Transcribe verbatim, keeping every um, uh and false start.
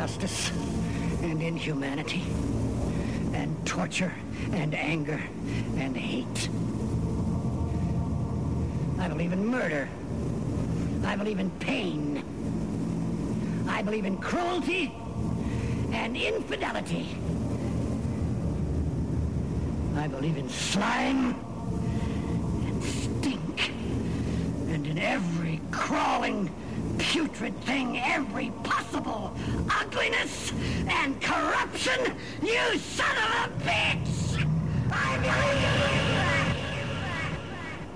injustice and inhumanity and torture and anger and hate. I believe in murder. I believe in pain. I believe in cruelty and infidelity. I believe in slime and stink and in every crawling, putrid thing, every possible ugliness and corruption, you son of a bitch! I believe